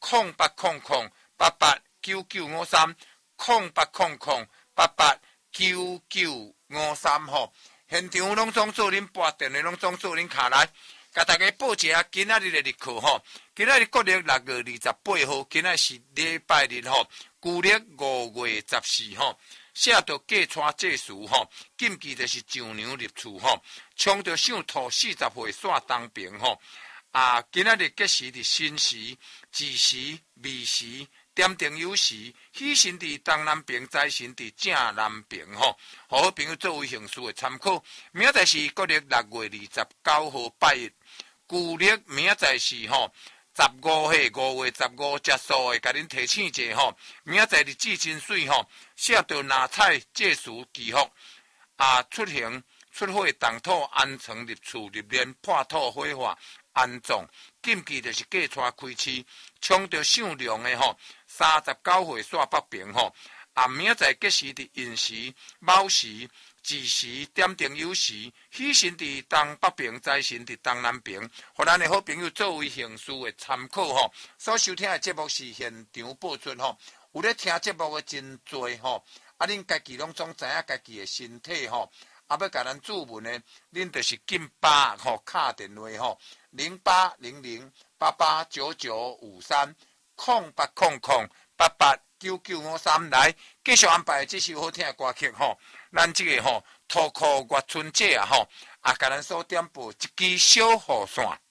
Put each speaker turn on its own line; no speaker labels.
0800889953吼。现场拢总做恁拨电话，拢总做恁卡来，甲大家报一下今仔日的日课吼。今仔日国历6月28号，今仔是礼拜日吼，旧历5月14吼。写着嫁娶祭祀吼，禁忌就是上娘入厝吼，冲着上兔40岁煞东平吼。今仔日吉时伫申时、子时、未时、点灯酉时，喜神伫东南边，财神伫正南边吼。好朋友作为形式的参考。明仔是国历6月29号拜日，旧历明仔是吼。15岁5月15结束的，甲恁提醒者吼，明仔日子真水吼，写着拿彩祭祀祈福出行出火动土安床入厝入殓破土火化安葬，禁忌就是嫁娶开市，冲着上梁的吼，39岁煞北平吼。明仔吉时伫寅时、卯时、子时、点灯酉时，喜神伫东北边，财神伫东南边，互咱的好朋友作为形式的参考吼。所收听的节目是现场播出吼，有咧听节目的真多吼，恁家己拢总知影家己的身体吼，要甲咱注文呢，恁就是紧8吼，敲电话吼08008899530800889953来继续安排这首好听的歌曲吼。咱这个吼，土库月春节吼，甲咱所点播一支小雨伞。